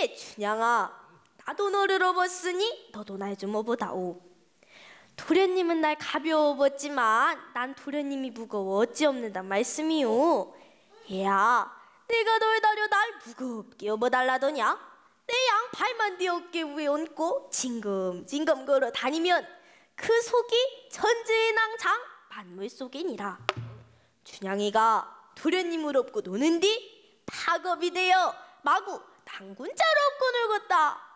춘향아, 나도 너를 업었으니 너도 날 좀 업어다오. 도련님은 날 가벼워 업었지만 난 도련님이 무거워 어찌없는단 말씀이오. 얘야, 내가 널 다려 날 무겁게 업어달라더냐? 내 양팔만 네 어깨 위에 얹고 징금징금 걸어 다니면 그 속이 천지의 낭장 만물 속이니라. 춘향이가 도련님을 업고 노는 뒤 파겁이 되어 마구 당군자로 업고 놀겄다.